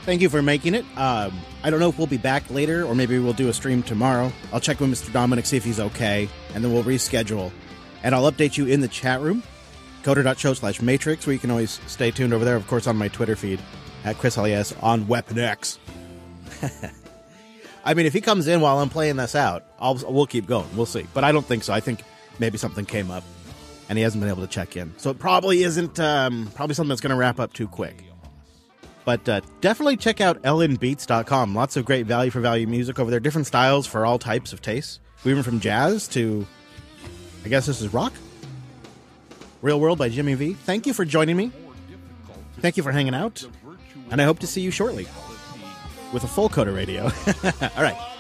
Thank you for making it. I don't know if we'll be back later, or maybe we'll do a stream tomorrow. I'll check with Mr. Dominic, see if he's okay, and then we'll reschedule. And I'll update you in the chat room, coder.show/matrix, where you can always stay tuned over there. Of course, on my Twitter feed, at Chris LES on Weapon X. I mean, if he comes in while I'm playing this out, we'll keep going. We'll see. But I don't think so. I think maybe something came up, and he hasn't been able to check in. So it probably isn't probably something that's going to wrap up too quick. But definitely check out ellenbeats.com. Lots of great value-for-value music over there. Different styles for all types of tastes. Even from jazz to, I guess this is rock? Real World by Jimmy V. Thank you for joining me. Thank you for hanging out. And I hope to see you shortly with a full Coder Radio. All right.